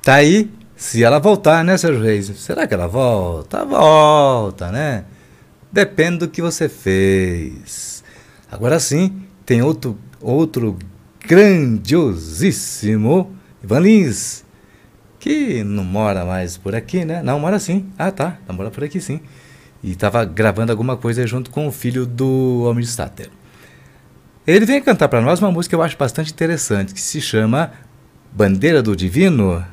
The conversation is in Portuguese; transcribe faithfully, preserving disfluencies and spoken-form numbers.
Tá aí, se ela voltar, né, Sérgio Reis? Será que ela volta? Volta, né? Depende do que você fez. Agora sim, tem outro, outro grandiosíssimo Ivan Lins, que não mora mais por aqui, né? Não, mora sim. Ah, tá, tá mora por aqui sim. E estava gravando alguma coisa junto com o filho do Almir Sater. Ele vem cantar para nós uma música que eu acho bastante interessante, que se chama Bandeira do Divino.